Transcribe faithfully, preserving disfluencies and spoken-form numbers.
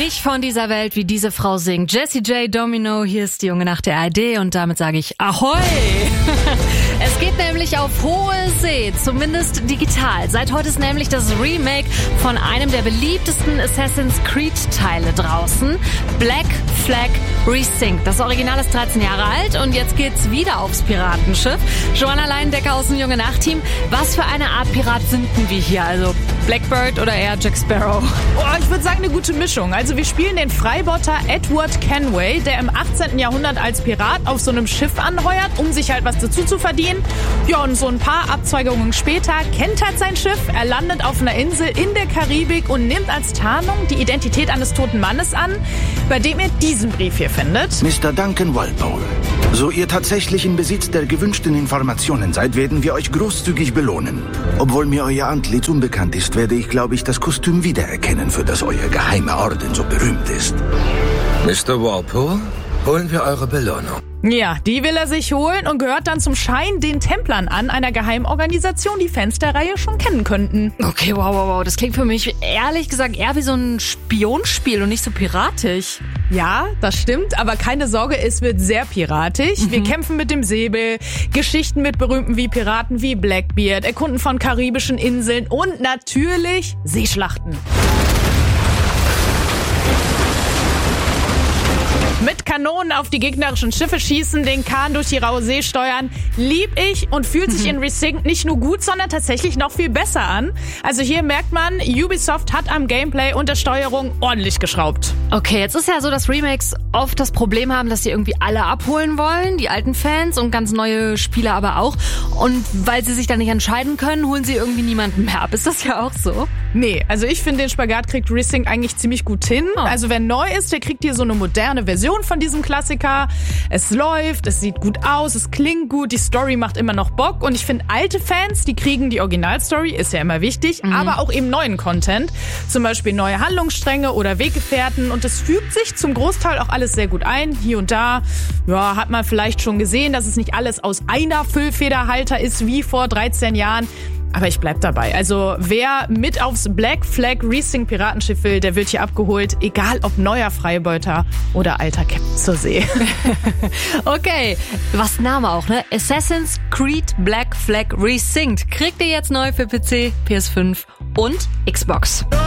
Nicht von dieser Welt, wie diese Frau singt. Jessie J. Domino, hier ist die Junge Nacht der A R D und damit sage ich Ahoi! Es geht nämlich auf hohe See, zumindest digital. Seit heute ist nämlich das Remake von einem der beliebtesten Assassin's Creed Teile draußen. Black Flag Resynced. Das Original ist dreizehn Jahre alt und jetzt geht's wieder aufs Piratenschiff. Joanna Leindecker aus dem Junge Nacht Team. Was für eine Art Pirat sind denn wir hier? Also Blackbird oder eher Jack Sparrow? Oh, ich würde sagen eine gute Mischung. Also wir spielen den Freibeuter Edward Kenway, der im achtzehnten Jahrhundert als Pirat auf so einem Schiff anheuert, um sich halt was dazu zu verdienen. Ja, und so ein paar Abzweigungen später kentert sein Schiff, er landet auf einer Insel in der Karibik und nimmt als Tarnung die Identität eines toten Mannes an, bei dem er diesen Brief hier findet. Mister Duncan Walpole, so ihr tatsächlich in Besitz der gewünschten Informationen seid, werden wir euch großzügig belohnen. Obwohl mir euer Antlitz unbekannt ist, werde ich, glaube ich, das Kostüm wiedererkennen, für das euer geheimer Orden so berühmt ist. Mister Walpole, holen wir eure Belohnung. Ja, die will er sich holen und gehört dann zum Schein den Templern an, einer Geheimorganisation, die Fans der Reihe schon kennen könnten. Okay, wow, wow, wow. Das klingt für mich ehrlich gesagt eher wie so ein Spionspiel und nicht so piratisch. Ja, das stimmt, aber keine Sorge, es wird sehr piratisch. Mhm. Wir kämpfen mit dem Säbel, Geschichten mit Berühmten wie Piraten wie Blackbeard, Erkunden von karibischen Inseln und natürlich Seeschlachten. Mit Kanonen auf die gegnerischen Schiffe schießen, den Kahn durch die raue See steuern, lieb ich und fühlt sich in Resynced nicht nur gut, sondern tatsächlich noch viel besser an. Also hier merkt man, Ubisoft hat am Gameplay und der Steuerung ordentlich geschraubt. Okay, jetzt ist ja so, dass Remakes oft das Problem haben, dass sie irgendwie alle abholen wollen, die alten Fans und ganz neue Spieler aber auch. Und weil sie sich dann nicht entscheiden können, holen sie irgendwie niemanden mehr ab. Ist das ja auch so? Nee, also ich finde, den Spagat kriegt Resynced eigentlich ziemlich gut hin. Oh. Also wer neu ist, der kriegt hier so eine moderne Version von diesem Klassiker. Es läuft, es sieht gut aus, es klingt gut, die Story macht immer noch Bock und ich finde, alte Fans, die kriegen die Originalstory, ist ja immer wichtig, mhm. aber auch eben neuen Content, zum Beispiel neue Handlungsstränge oder Weggefährten und es fügt sich zum Großteil auch alles sehr gut ein. Hier und da, ja, hat man vielleicht schon gesehen, dass es nicht alles aus einer Füllfederhalter ist wie vor dreizehn Jahren. Aber ich bleib dabei. Also wer mit aufs Black Flag Resynced Piratenschiff will, der wird hier abgeholt. Egal ob neuer Freibeuter oder alter Captain zur See. Okay, was Name auch, ne? Assassin's Creed Black Flag Resynced. Kriegt ihr jetzt neu für P C, P S fünf und Xbox.